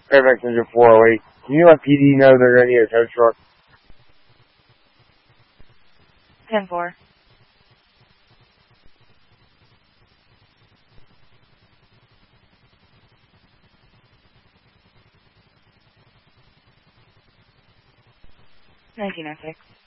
Fairfax Engine 408. Can you let PD know they're going to need a tow truck? 10-4. $19.06.